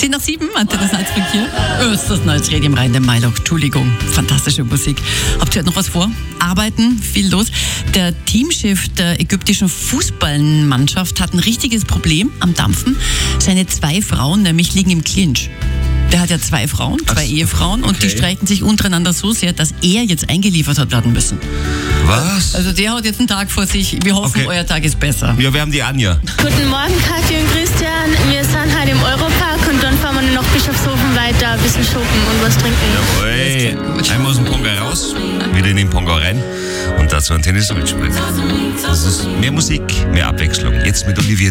10:07, Antenne Salzburg hier. Östers neues Radio im Rhein, der Mailock. Entschuldigung, fantastische Musik. Habt ihr heute noch was vor? Arbeiten, viel los. Der Teamchef der ägyptischen Fußballmannschaft hat ein richtiges Problem am Dampfen. Seine 2 Frauen nämlich liegen im Clinch. Der hat ja 2 Frauen, 2 Ehefrauen und die streiten sich untereinander so sehr, dass er jetzt eingeliefert hat werden müssen. Was? Also der hat jetzt einen Tag vor sich. Wir hoffen, euer Tag ist besser. Ja, wir haben die Anja. Guten Morgen, Katja und Christian. Wir sind heute im Europark und dann fahren wir noch Bischofshofen weiter, ein bisschen shoppen und was trinken. Jawohl. Einmal aus dem Ponga raus, wieder in den Ponga rein und dazu ein Tennis spielen. Das ist mehr Musik, mehr Abwechslung. Jetzt mit Olivia